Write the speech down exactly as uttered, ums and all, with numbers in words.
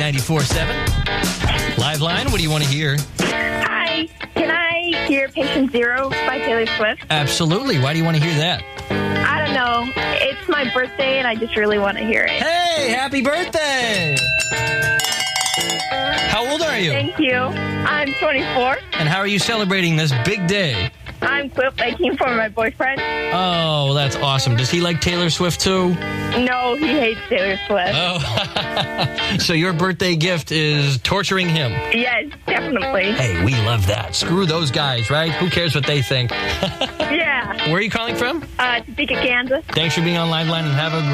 ninety-four point seven. Live line, what do you want to hear? Hi, can I hear Patient Zero by Taylor Swift? Absolutely. Why do you want to hear that? I don't know. It's my birthday, and I just really want to hear it. Hey, happy birthday! How old are you? Thank you. I'm twenty-four. And how are you celebrating this big day? I'm quilt making for my boyfriend. Oh, that's awesome. Does he like Taylor Swift too? No, he hates Taylor Swift. Oh, so your birthday gift is torturing him? Yes, definitely. Hey, we love that. Screw those guys, right? Who cares what they think? Yeah. Where are you calling from? Uh, Topeka, Kansas. Thanks for being on Live Line and have a